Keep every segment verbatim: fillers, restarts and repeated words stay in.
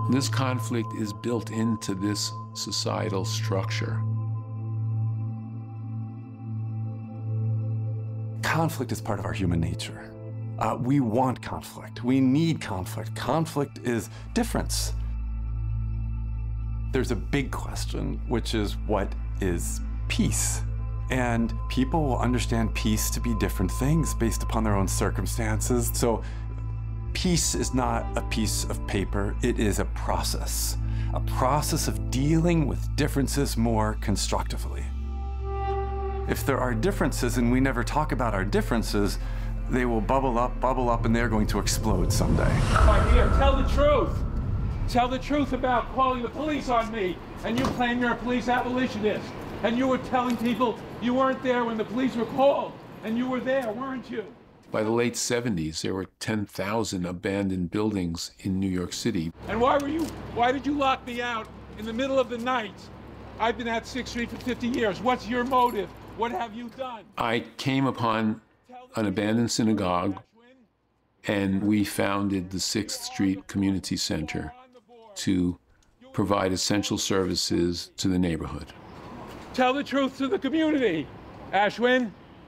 This conflict is built into this societal structure. Conflict is part of our human nature. Uh, we want conflict. We need conflict. Conflict is difference. There's a big question, which is, what is peace? And people will understand peace to be different things based upon their own circumstances. So peace is not a piece of paper. It is a process, a process of dealing with differences more constructively. If there are differences and we never talk about our differences, they will bubble up, bubble up, and they're going to explode someday. My dear, tell the truth. Tell the truth about calling the police on me, and you claim you're a police abolitionist, and you were telling people you weren't there when the police were called, and you were there, weren't you? By the late seventies, there were ten thousand abandoned buildings in New York City. And why were you, why did you lock me out in the middle of the night? I've been at sixth street for fifty years. What's your motive? What have you done? I came upon an abandoned synagogue, and we founded the sixth street Community Center to provide essential services to the neighborhood. Tell the truth to the community, Ashwin.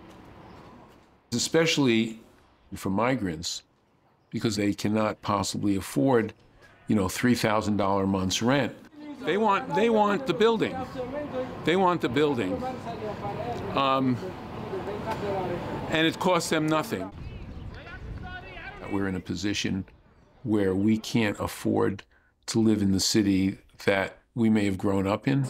Especially for migrants, because they cannot possibly afford, you know, three thousand dollars a month's rent. They want, they want the building. They want the building. Um, and it costs them nothing. We're in a position where we can't afford to live in the city that we may have grown up in.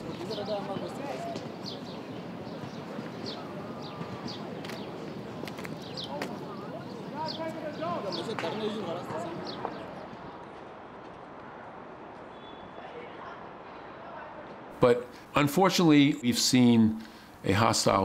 But unfortunately, we've seen a hostile